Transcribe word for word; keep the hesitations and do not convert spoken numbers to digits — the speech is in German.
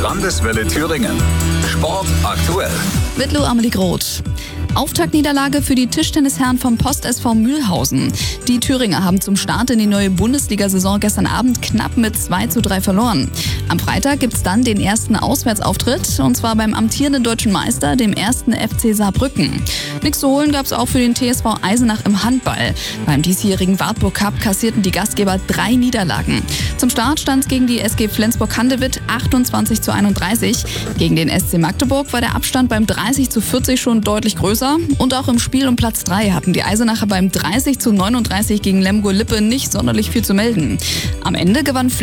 Landeswelle Thüringen. Sport aktuell. Mit Lou Amelie Groth. Auftaktniederlage für die Tischtennisherren vom Post S V Mühlhausen. Die Thüringer haben zum Start in die neue Bundesliga-Saison gestern Abend knapp mit zwei zu drei verloren. Am Freitag gibt's dann den ersten Auswärtsauftritt, und zwar beim amtierenden deutschen Meister, dem ersten F C Saarbrücken. Nichts zu holen gab's auch für den T S V Eisenach im Handball. Beim diesjährigen Wartburg Cup kassierten die Gastgeber drei Niederlagen. Zum Start stand es gegen die S G Flensburg-Handewitt achtundzwanzig zu einunddreißig. Gegen den S C Magdeburg war der Abstand beim dreißig zu vierzig schon deutlich größer. Und auch im Spiel um Platz drei hatten die Eisenacher beim dreißig zu neununddreißig gegen Lemgo Lippe nicht sonderlich viel zu melden. Am Ende gewann